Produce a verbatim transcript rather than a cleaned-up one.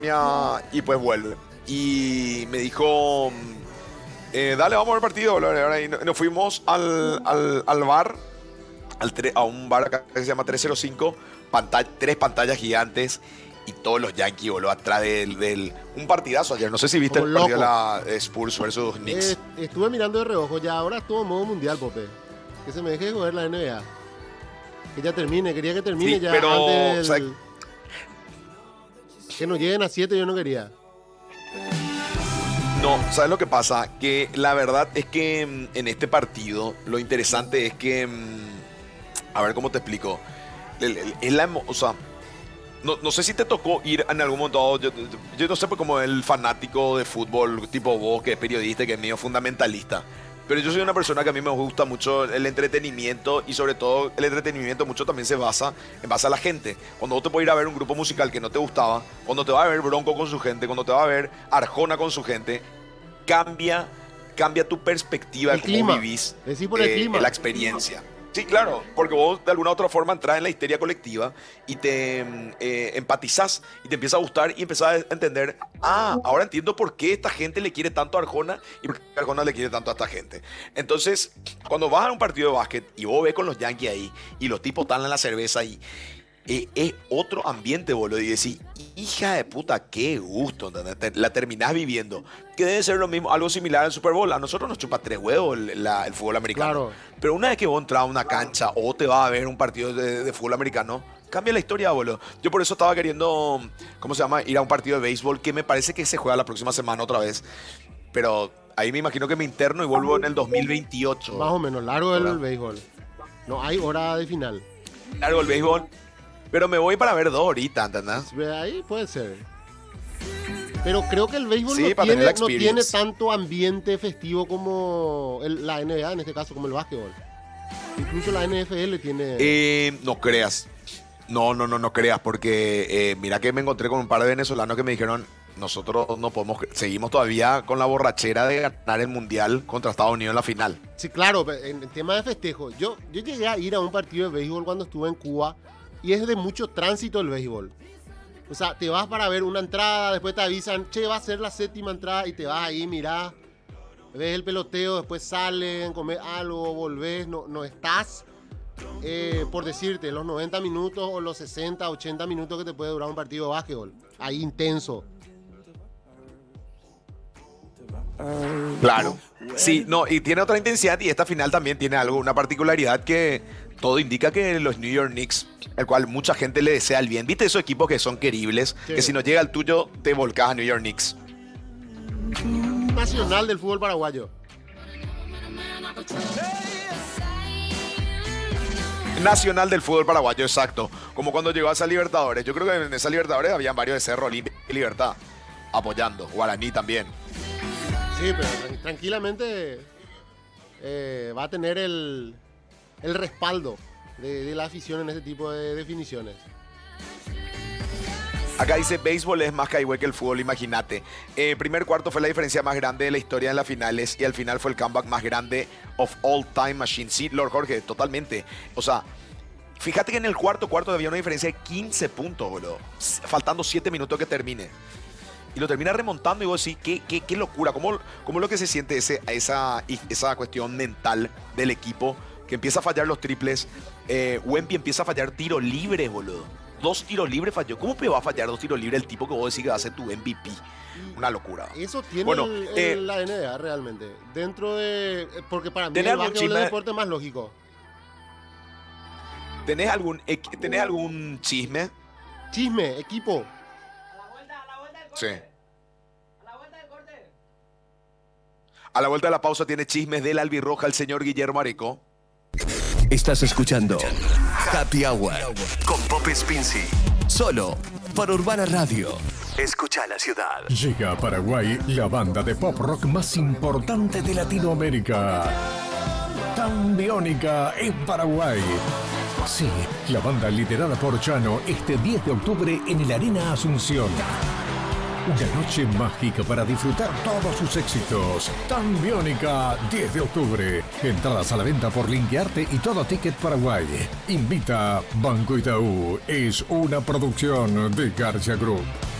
y pues vuelve. Y me dijo, eh, dale, vamos al partido. Y nos fuimos al, al, al bar, al tre- a un bar acá que se llama trescientos cinco, pantalla, tres pantallas gigantes y todos los Yankees, boludo, atrás del, del... Un partidazo ayer. No sé si viste Como el partido de loco. la eh, Spurs versus Knicks. Eh, estuve mirando de reojo, ya ahora estuvo en modo mundial, Pope. Que se me deje de joder la N B A. Que ya termine, quería que termine Sí, ya pero, antes o del... sea, Que nos lleguen a siete, yo no quería. no, ¿sabes lo que pasa? Que la verdad es que mm, en este partido lo interesante es que, mm, a ver cómo te explico, El- el- es la, emo- o sea, no, no sé si te tocó ir en algún momento dado, yo, yo- yo no sé pues, como el fanático de fútbol tipo vos, que es periodista, que es medio fundamentalista, pero yo soy una persona que a mí me gusta mucho el entretenimiento y sobre todo el entretenimiento mucho también se basa en base a la gente. Cuando vos te puedes ir a ver un grupo musical que no te gustaba, cuando te vas a ver Bronco con su gente, cuando te vas a ver Arjona con su gente, cambia, cambia tu perspectiva de El cómo clima. vivís Decís por el eh, clima. la experiencia. Sí, claro, porque vos de alguna u otra forma entras en la histeria colectiva y te mm, eh, empatizás y te empieza a gustar y empezás a entender, ah, ahora entiendo por qué esta gente le quiere tanto a Arjona y por qué Arjona le quiere tanto a esta gente. Entonces, cuando vas a un partido de básquet y vos ves con los Yankees ahí y los tipos están en la cerveza y eh, es otro ambiente, boludo. Y decís, hija de puta, qué gusto, ¿entendés? Te- La terminás viviendo. Que debe ser lo mismo, algo similar al Super Bowl. A nosotros nos chupa tres huevos el, la- el fútbol americano. Claro. Pero una vez que vos entras a una cancha o te vas a ver un partido de, de fútbol americano, cambia la historia, boludo. Yo por eso estaba queriendo, ¿cómo se llama? Ir a un partido de béisbol que me parece que se juega la próxima semana otra vez. Pero ahí me imagino que me interno y vuelvo en el dos mil veintiocho. Más o menos, largo el Hola. béisbol. No hay hora de final. Largo el béisbol. Pero me voy para ver dos ahorita, ¿entendés? Ahí puede ser. Pero creo que el béisbol Sí, no, para tiene, tener la no tiene experience. tanto ambiente festivo como el- la N B A, en este caso, como el básquetbol. Incluso la N F L tiene... Eh, no creas. No, no, no, no creas, porque eh, mira que me encontré con un par de venezolanos que me dijeron, nosotros no podemos, seguimos todavía con la borrachera de ganar el Mundial contra Estados Unidos en la final. Sí, claro, pe- en el tema de festejo. Yo, yo llegué a ir a un partido de béisbol cuando estuve en Cuba y es de mucho tránsito el béisbol. O sea, te vas para ver una entrada, después te avisan, che, va a ser la séptima entrada y te vas ahí, mirás, ves el peloteo, después salen, comes algo, volvés, no, no estás, eh, por decirte, los noventa minutos o los sesenta, ochenta minutos que te puede durar un partido de básquetbol. Ahí intenso. Claro. Sí, no, y tiene otra intensidad y esta final también tiene algo, una particularidad que todo indica que los New York Knicks, el cual mucha gente le desea el bien. ¿Viste esos equipos que son queribles? Sí. Que si no llega el tuyo, te volcás a New York Knicks. Nacional del fútbol paraguayo. Nacional del fútbol paraguayo, exacto. Como cuando llegó a esa Libertadores. Yo creo que en esa Libertadores habían varios de Cerro Olimpia y Libertad apoyando. Guaraní también. Sí, pero tran- tranquilamente eh, va a tener el, el respaldo de, de la afición en ese tipo de definiciones. Acá dice, béisbol es más caigüe que el fútbol, imagínate. Eh, primer cuarto fue la diferencia más grande de la historia en las finales y al final fue el comeback más grande of all time machine. Sí, Lord Jorge, totalmente. O sea, fíjate que en el cuarto cuarto había una diferencia de quince puntos, boludo. S- Faltando siete minutos que termine. Y lo termina remontando y vos decís, qué, qué, qué locura. ¿Cómo, cómo es lo que se siente ese, esa, esa cuestión mental del equipo que empieza a fallar los triples? Eh, Wemby empieza a fallar tiros libres, boludo. Dos tiros libres falló. ¿Cómo me va a fallar dos tiros libres el tipo que vos decís que va a ser tu M V P? Una locura. Eso tiene Bueno, el- el- eh, la N B A realmente. Dentro de... Porque para mí ¿tenés el algún básquetbol es chisme? el deporte más lógico. ¿Tenés algún, equ- ¿Tenés algún chisme? Chisme, equipo. Sí. A la vuelta de la pausa tiene chismes del albirroja el señor Guillermo Areco. Estás escuchando Happy Hour con Pope Spincy. Solo por Urbana Radio. Escucha la ciudad. Llega a Paraguay la banda de pop rock más importante de Latinoamérica. Tan biónica en Paraguay. Sí, la banda liderada por Chano este diez de octubre en el Arena Asunción. Una noche mágica para disfrutar todos sus éxitos. Tan biónica, diez de octubre. Entradas a la venta por Linkearte y todo Ticket Paraguay. Invita Banco Itaú. Es una producción de García Group.